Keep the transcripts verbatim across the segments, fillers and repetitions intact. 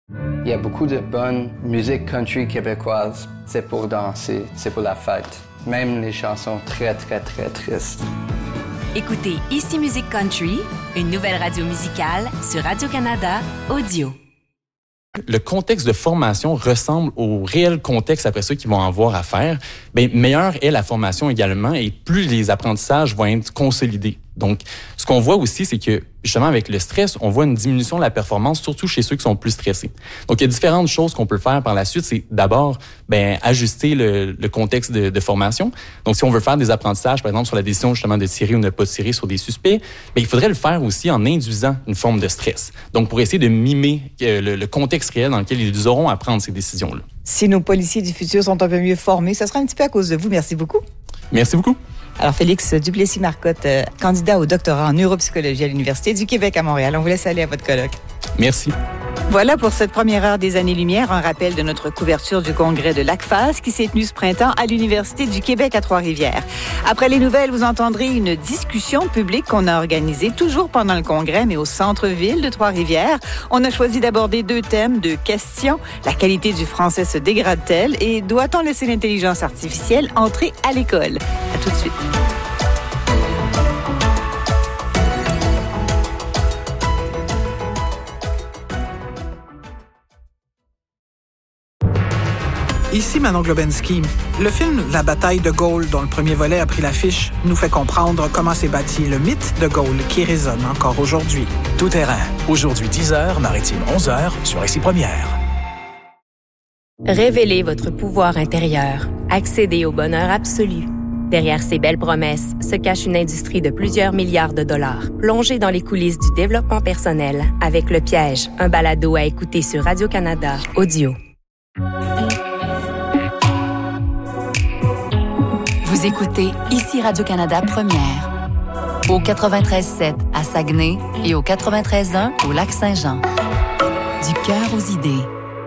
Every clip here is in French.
Il y a beaucoup de bonne musique country québécoise. C'est pour danser, c'est pour la fête. Même les chansons très, très, très tristes. Écoutez Ici Musique Country, une nouvelle radio musicale sur Radio-Canada Audio. Le contexte de formation ressemble au réel contexte après ça qu'ils vont avoir à faire. Bien, meilleure est la formation également et plus les apprentissages vont être consolidés. Donc, ce qu'on voit aussi, c'est que justement avec le stress, on voit une diminution de la performance, surtout chez ceux qui sont plus stressés. Donc, il y a différentes choses qu'on peut faire par la suite. C'est d'abord, ben, ajuster le, le contexte de, de formation. Donc, si on veut faire des apprentissages, par exemple, sur la décision justement de tirer ou ne pas tirer sur des suspects, ben, il faudrait le faire aussi en induisant une forme de stress. Donc, pour essayer de mimer euh, le, le contexte réel dans lequel ils auront à prendre ces décisions-là. Si nos policiers du futur sont un peu mieux formés, ça sera un petit peu à cause de vous. Merci beaucoup. Merci beaucoup. Alors, Félix Duplessis-Marcotte, euh, candidat au doctorat en neuropsychologie à l'Université du Québec à Montréal. On vous laisse aller à votre colloque. Merci. Voilà pour cette première heure des Années-Lumière, un rappel de notre couverture du congrès de l'A C F A S qui s'est tenu ce printemps à l'Université du Québec à Trois-Rivières. Après les nouvelles, vous entendrez une discussion publique qu'on a organisée toujours pendant le congrès, mais au centre-ville de Trois-Rivières. On a choisi d'aborder deux thèmes, deux questions. La qualité du français se dégrade-t-elle et doit-on laisser l'intelligence artificielle entrer à l'école? À tout de suite. Ici Manon Globensky. Le film La bataille de Gaulle, dont le premier volet a pris l'affiche, nous fait comprendre comment s'est bâti le mythe de Gaulle qui résonne encore aujourd'hui. Tout terrain. Aujourd'hui dix heures, Maritime onze heures, sur Ici Première. Révélez votre pouvoir intérieur. Accédez au bonheur absolu. Derrière ces belles promesses se cache une industrie de plusieurs milliards de dollars. Plongez dans les coulisses du développement personnel avec Le Piège, un balado à écouter sur Radio-Canada Audio. Vous écoutez Ici Radio-Canada Première, au quatre-vingt-treize sept à Saguenay et au quatre-vingt-treize un au Lac-Saint-Jean. Du cœur aux idées.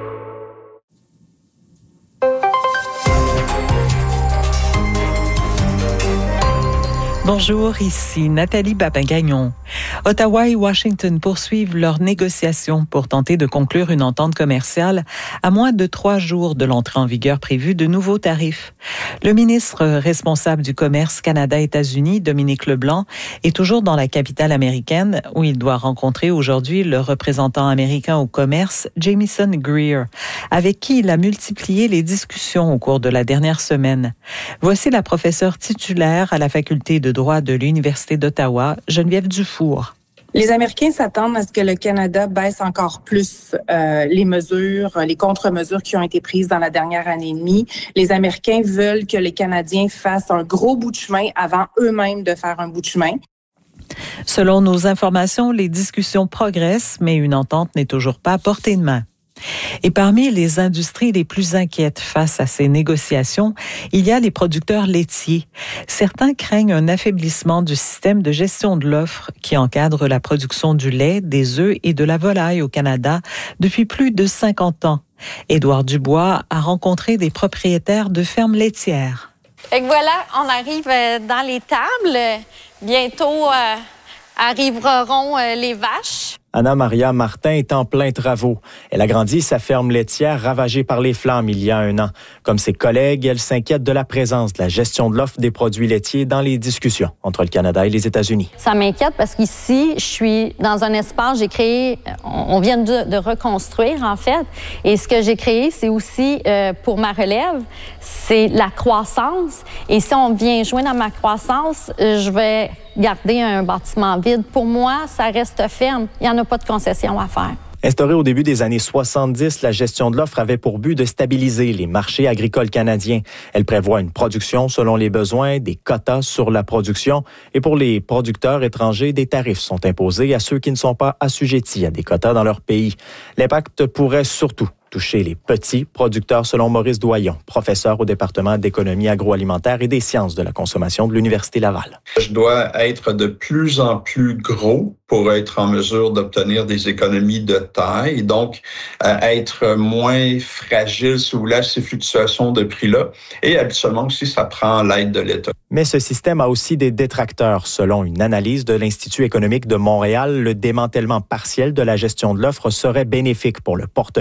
Bonjour, ici Nathalie Babin-Gagnon. Ottawa et Washington poursuivent leurs négociations pour tenter de conclure une entente commerciale à moins de trois jours de l'entrée en vigueur prévue de nouveaux tarifs. Le ministre responsable du commerce Canada-États-Unis, Dominique Leblanc, est toujours dans la capitale américaine où il doit rencontrer aujourd'hui le représentant américain au commerce, Jamieson Greer, avec qui il a multiplié les discussions au cours de la dernière semaine. Voici la professeure titulaire à la faculté de droit de l'Université d'Ottawa, Geneviève Dufour. Les Américains s'attendent à ce que le Canada baisse encore plus euh, les mesures, les contre-mesures qui ont été prises dans la dernière année et demie. Les Américains veulent que les Canadiens fassent un gros bout de chemin avant eux-mêmes de faire un bout de chemin. Selon nos informations, les discussions progressent, mais une entente n'est toujours pas à portée de main. Et parmi les industries les plus inquiètes face à ces négociations, il y a les producteurs laitiers. Certains craignent un affaiblissement du système de gestion de l'offre qui encadre la production du lait, des œufs et de la volaille au Canada depuis plus de cinquante ans. Édouard Dubois a rencontré des propriétaires de fermes laitières. Fait que voilà, on arrive dans les tables. Bientôt euh, arriveront euh, les vaches. Anna-Maria Martin est en plein travaux. Elle a grandi sa ferme laitière ravagée par les flammes il y a un an. Comme ses collègues, elle s'inquiète de la présence de la gestion de l'offre des produits laitiers dans les discussions entre le Canada et les États-Unis. Ça m'inquiète parce qu'ici, je suis dans un espace, j'ai créé, on vient de, de reconstruire en fait, et ce que j'ai créé, c'est aussi euh, pour ma relève, c'est la croissance. Et si on vient jouer dans ma croissance, je vais garder un bâtiment vide. Pour moi, ça reste ferme. Il n'y en a pas de concession à faire. Instaurée au début des années soixante-dix, la gestion de l'offre avait pour but de stabiliser les marchés agricoles canadiens. Elle prévoit une production selon les besoins, des quotas sur la production et pour les producteurs étrangers, des tarifs sont imposés à ceux qui ne sont pas assujettis à des quotas dans leur pays. L'impact pourrait surtout toucher les petits producteurs selon Maurice Doyon, professeur au département d'économie agroalimentaire et des sciences de la consommation de l'Université Laval. Je dois être de plus en plus gros pour être en mesure d'obtenir des économies de taille, donc euh, être moins fragile sous là, ces fluctuations de prix-là. Et habituellement aussi, ça prend l'aide de l'État. Mais ce système a aussi des détracteurs. Selon une analyse de l'Institut économique de Montréal, le démantèlement partiel de la gestion de l'offre serait bénéfique pour le portefeuille